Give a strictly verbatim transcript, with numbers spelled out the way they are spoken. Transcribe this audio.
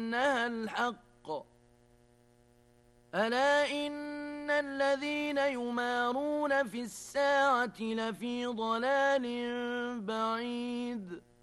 أنها الحق ألا إن الذين يمارون في الساعة لفي ضلال بعيد